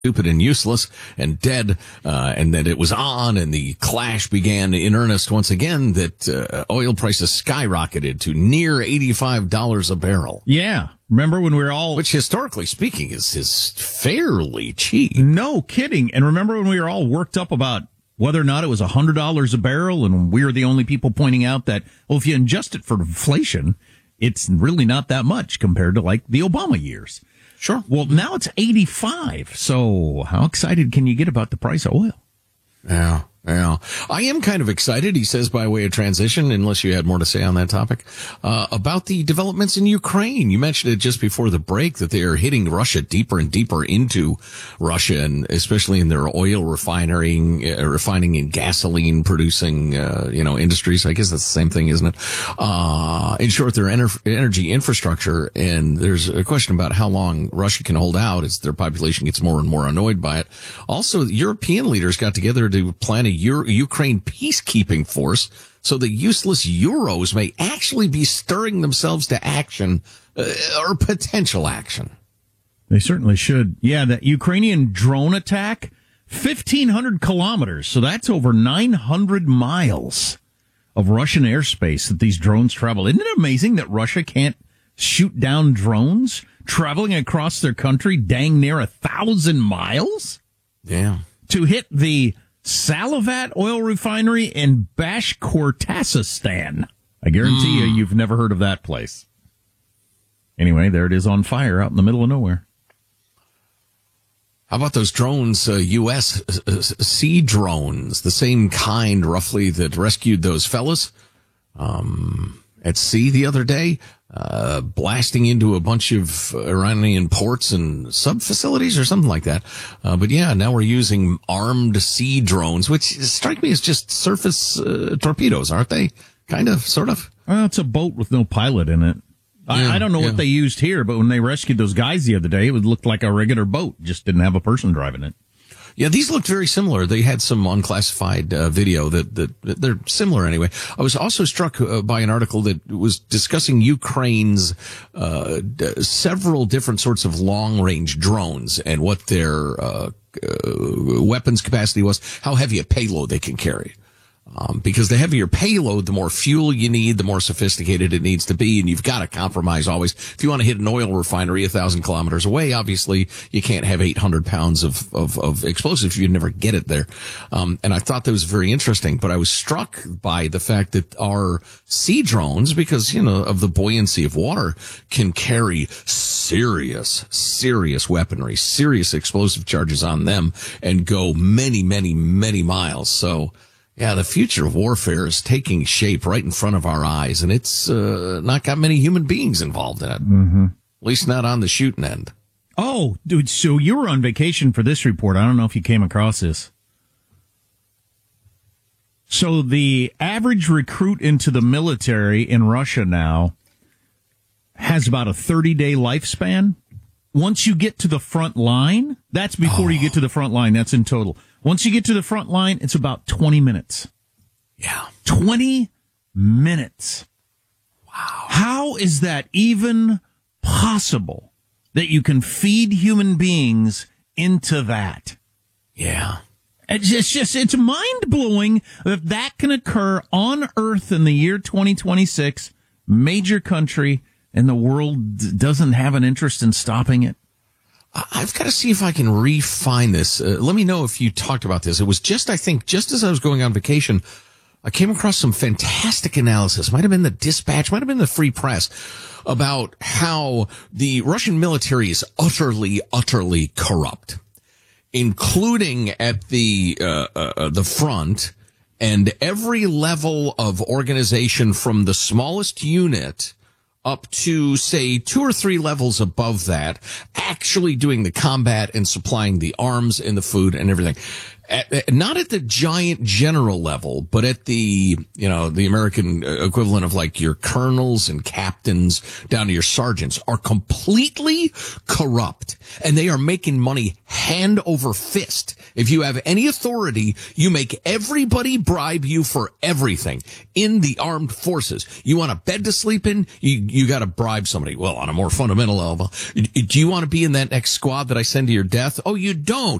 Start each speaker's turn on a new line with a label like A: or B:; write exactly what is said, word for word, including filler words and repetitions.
A: stupid and useless and dead, uh, and that it was on, and the clash began in earnest once again, that uh, oil prices skyrocketed to near eighty-five dollars a barrel.
B: Yeah. Remember when we were all...
A: Which, historically speaking, is, is fairly cheap.
B: No kidding. And remember when we were all worked up about whether or not it was one hundred dollars a barrel, and we were the only people pointing out that, well, if you adjust it for inflation, it's really not that much compared to, like, the Obama years.
A: Sure.
B: Well, now it's eighty-five. So how excited can you get about the price of oil?
A: Yeah, yeah. I am kind of excited, he says, by way of transition, unless you had more to say on that topic, uh, about the developments in Ukraine. You mentioned it just before the break that they are hitting Russia deeper and deeper into Russia, and especially in their oil refining, uh, refining and gasoline producing, uh, you know, industries. I guess that's the same thing, isn't it? Uh, in short, their ener- energy infrastructure. And there's a question about how long Russia can hold out as their population gets more and more annoyed by it. Also, European leaders got together to plan a Euro- Ukraine peacekeeping force so the useless Euros may actually be stirring themselves to action, uh, or potential action.
B: They certainly should. Yeah, that Ukrainian drone attack, fifteen hundred kilometers. So that's over nine hundred miles of Russian airspace that these drones travel. Isn't it amazing that Russia can't shoot down drones traveling across their country dang near a thousand miles?
A: Yeah.
B: To hit the Salavat oil refinery in Bashkortostan. I guarantee mm. you, you've never heard of that place. Anyway, there it is on fire out in the middle of nowhere.
A: How about those drones, uh, U S uh, sea drones, the same kind roughly that rescued those fellas um, at sea the other day, uh, blasting into a bunch of Iranian ports and sub-facilities or something like that. Uh, but yeah, now we're using armed sea drones, which strike me as just surface uh, torpedoes, aren't they? Kind of, sort of.
B: Well, it's a boat with no pilot in it. I, yeah, I don't know yeah. what they used here, but when they rescued those guys the other day, it would look like a regular boat, just didn't have a person driving it.
A: Yeah, these looked very similar. They had some unclassified uh, video that, that, that they're similar anyway. I was also struck uh, by an article that was discussing Ukraine's uh, d- several different sorts of long-range drones and what their uh, uh, weapons capacity was, how heavy a payload they can carry. Um, because the heavier payload, the more fuel you need, the more sophisticated it needs to be, and you've got to compromise always. If you want to hit an oil refinery a thousand kilometers away, obviously you can't have eight hundred pounds of, of, of explosives. You'd never get it there. Um, and I thought that was very interesting, but I was struck by the fact that our sea drones, because, you know, of the buoyancy of water, can carry serious, serious weaponry, serious explosive charges on them and go many, many, many miles. So, yeah, the future of warfare is taking shape right in front of our eyes, and it's uh, not got many human beings involved in it.
B: Mm-hmm.
A: At least not on the shooting end.
B: Oh, dude, so you were on vacation for this report. I don't know if you came across this. So the average recruit into the military in Russia now has about a thirty-day lifespan. Once you get to the front line, that's before oh. you get to the front line. That's in total. Once you get to the front line, it's about twenty minutes.
A: Yeah.
B: twenty minutes.
A: Wow.
B: How is that even possible that you can feed human beings into that?
A: Yeah.
B: It's just, it's just, it's mind blowing that that can occur on Earth in the year twenty twenty-six, major country, and the world doesn't have an interest in stopping it.
A: I've got to see if I can refine this. Uh, let me know if you talked about this. It was just, I think, just as I was going on vacation, I came across some fantastic analysis. Might have been the Dispatch, might have been the Free Press, about how the Russian military is utterly, utterly corrupt, including at the uh, uh, the front and every level of organization from the smallest unit up to, say, two or three levels above that, actually doing the combat and supplying the arms and the food and everything. At, at, not at the giant general level, but at the, you know, the American equivalent of like your colonels and captains down to your sergeants are completely corrupt, and they are making money hand over fist. If you have any authority, you make everybody bribe you for everything in the armed forces. You want a bed to sleep in? You, you got to bribe somebody. Well, on a more fundamental level, do you want to be in that next squad that I send to your death? Oh, you don't.